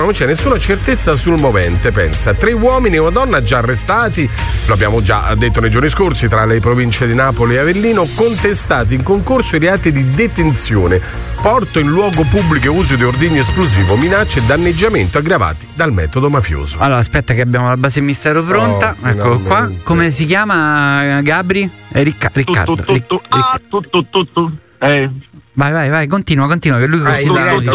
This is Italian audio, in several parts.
non c'è nessuna certezza sul movente. Pensa, 3 uomini e una donna già arrestati, lo abbiamo già detto nei giorni scorsi, tra le province di Napoli e Avellino, contestati in concorso i reati di detenzione, porto in luogo pubblico e uso di ordigno esplosivo, minacce e danneggiamento aggravati dal metodo mafioso. Allora, aspetta che abbiamo la base mistero pronta. Eccolo qua. Come si chiama, Gabri? Riccardo. Vai, continua, che lui così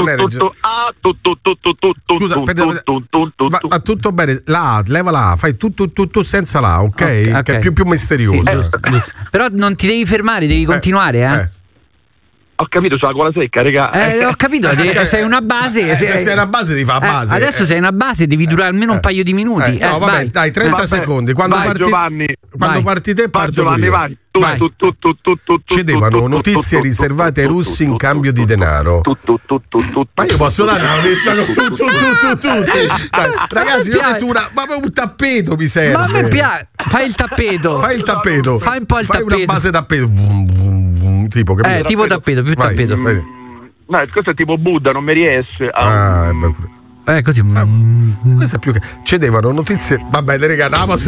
Scusa, va tutto bene. La A, leva la A, fai tu senza la A, ok? Che è più misterioso. Sì, giusto. Però non ti devi fermare, devi continuare, Ho capito, c'ho la gola secca, raga. Ho capito, sei una base. Se sei una base ti fa base. Adesso sei una base, devi durare almeno un paio di minuti. No, vabbè, dai, 30 secondi. Quando parti te, parto Giovanni, io. vai. Cedevano notizie riservate ai russi in cambio di denaro. Ma io posso dare una notizia con Dai, ragazzi, io ho detto un tappeto mi serve. Ma a me piace. Fai il tappeto. Fai un po' il tappeto. Una base tappeto. Tipo tappeto, più tappeto. No, questo è tipo Buddha, non mi riesce. Così. Questo è più che. Cedevano notizie. Vabbè, raga,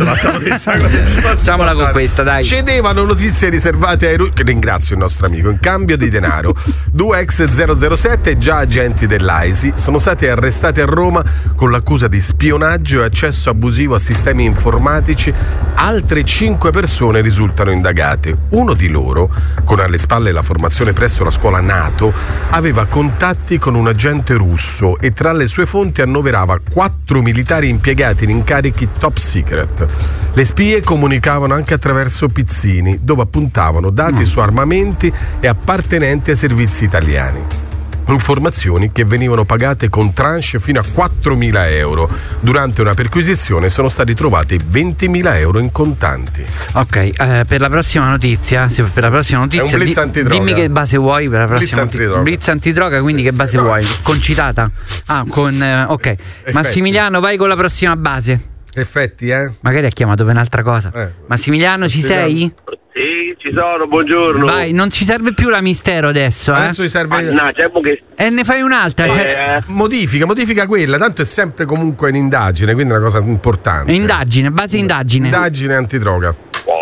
facciamola con questa, dai. Cedevano notizie riservate ai russi. Ringrazio il nostro amico. In cambio di denaro, 2 ex 007 già agenti dell'AISI sono stati arrestati a Roma con l'accusa di spionaggio e accesso abusivo a sistemi informatici. Altre 5 persone risultano indagate. Uno di loro, con alle spalle la formazione presso la scuola NATO, aveva contatti con un agente russo e tra le sue fonti annoverava 4 militari impiegati in incarichi top secret. Le spie comunicavano anche attraverso pizzini, dove appuntavano dati su armamenti e appartenenti ai servizi italiani. Informazioni che venivano pagate con tranche fino a 4.000 euro. Durante una perquisizione sono stati trovati 20.000 euro in contanti. Ok, per la prossima notizia, è un blitz antidroga. Dimmi che base vuoi per la prossima blitz antidroga, quindi che base vuoi? Concitata? Ok. Effetti. Massimiliano, vai con la prossima base. Effetti, magari ha chiamato per un'altra cosa. Massimiliano, ci sei? Sì, ci sono, buongiorno. Vai, non ci serve più la mistero adesso. Adesso ci serve. E ne fai un'altra. Modifica quella, tanto è sempre comunque un'indagine, quindi è una cosa importante. Base indagine. Indagine antidroga.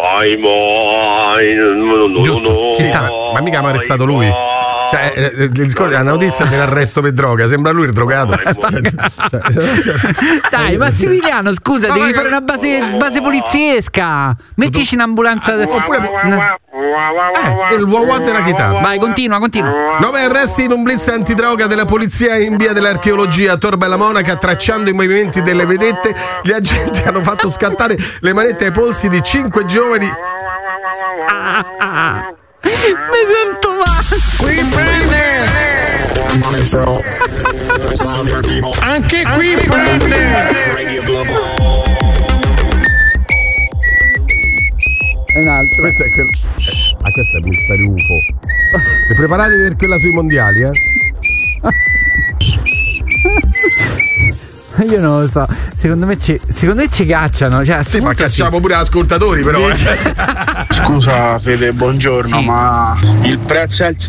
Giusto, si sta. Ma mica mi ha arrestato lui. La notizia dell'arresto per droga, sembra lui il drogato. Dai, Massimiliano, scusa, devi fare una base poliziesca. Mettici in ambulanza. Oppure il wah della chitarra. Vai, continua. 9 arresti in un blitz antidroga della polizia in via dell'archeologia a Tor Bella Monaca. Tracciando i movimenti delle vedette, gli agenti hanno fatto scattare le manette ai polsi di 5 giovani. Mi sento male. Qui prende. Anche qui prende. Un altro. Questo è il mistero UFO. E preparati per quella sui mondiali, Io non lo so, secondo me ci cacciano. Sì, ma cacciamo pure ascoltatori, però. Scusa Fede, buongiorno, ma il prezzo è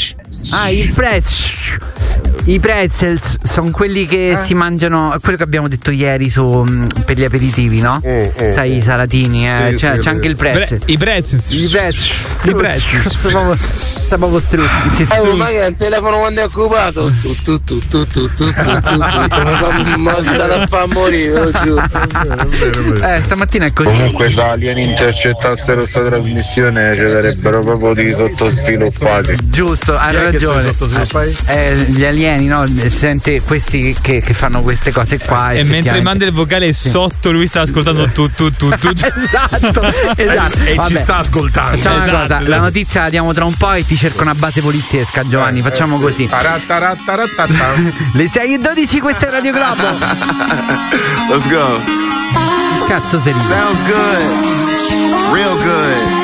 i pretzels sono quelli che si mangiano, quello che abbiamo detto ieri per gli aperitivi, no? Sai, i salatini, c'è anche il pretzel. I pretzels. Proprio strutti. Ma che il telefono quando è occupato? Da far morire, lo giuro. Stamattina è così. Comunque se alieni intercettassero sta trasmissione ci sarebbero proprio di sottosviluppati. Giusto, hai ragione. Gli alieni, no? Sente questi che fanno queste cose qua. E mentre manda il vocale sotto, lui sta ascoltando tu. Esatto. E ci sta ascoltando. Facciamo una cosa, la notizia la diamo tra un po' e ti cerco una base poliziesca, Giovanni. Facciamo così. Le 6:12, questa è Radio Globo. Let's go. Cazzo sei lì? Sounds good. Real good.